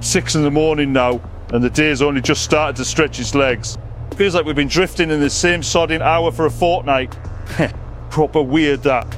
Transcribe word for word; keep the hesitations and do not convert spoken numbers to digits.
six in the morning now, and the day's only just started to stretch its legs. Feels like we've been drifting in the same sodding hour for a fortnight. Proper weird, that.